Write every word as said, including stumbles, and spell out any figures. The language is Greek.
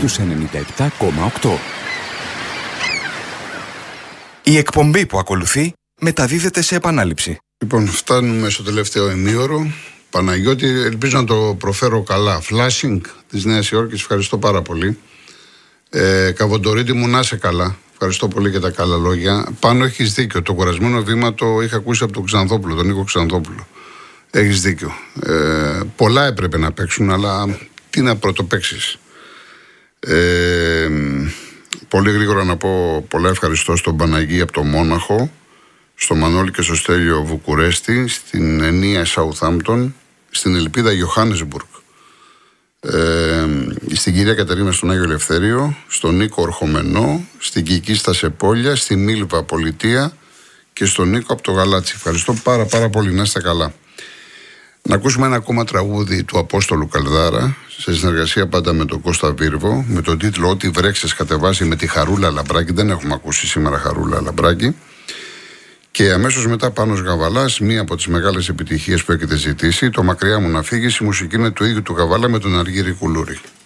στους ενενήντα επτά κόμμα οκτώ. Η εκπομπή που ακολουθεί μεταδίδεται σε επανάληψη. Λοιπόν, φτάνουμε στο τελευταίο ημίωρο. Παναγιώτη, ελπίζω να το προφέρω καλά. Flashing της Νέας Υόρκης, ευχαριστώ πάρα πολύ. Ε, Καβοντορίτη μου, να είσαι καλά. Ευχαριστώ πολύ για τα καλά λόγια. Πάνω έχεις δίκιο. Το κουρασμένο βήμα το είχα ακούσει από τον Ξανθόπουλο, τον Νίκο Ξανθόπουλο. Έχεις δίκιο. Ε, πολλά έπρεπε να παίξουν, αλλά τι να πρωτοπαίξεις. Ε, πολύ γρήγορα να πω πολλά ευχαριστώ στον Παναγί από το Μόναχο, στο Μανώλη και στο Στέλιο Βουκουρέστη, στην Ενία Southampton, στην Ελπίδα Johannesburg, ε, στην κυρία Κατερίνα στον Άγιο Ελευθέριο, στον Νίκο Ορχομενό, στην Κική στα Σεπόλια, στη Μίλβα Πολιτεία και στον Νίκο από το Γαλάτσι. Ευχαριστώ πάρα πάρα πολύ, να είστε καλά. Να ακούσουμε ένα ακόμα τραγούδι του Απόστολου Καλδάρα, σε συνεργασία πάντα με τον Κώστα Βίρβο, με τον τίτλο «Ό,τι βρέξες κατεβάσει» με τη Χαρούλα Λαμπράκη. Δεν έχουμε ακούσει σήμερα Χαρούλα Λαμπράκη. Και αμέσως μετά Πάνος Γαβαλάς, μία από τις μεγάλες επιτυχίες που έχετε ζητήσει, το «Μακριά μου να φύγεις», η μουσική είναι του ίδιου του Γαβάλα με τον Αργύρη Κουλούρη.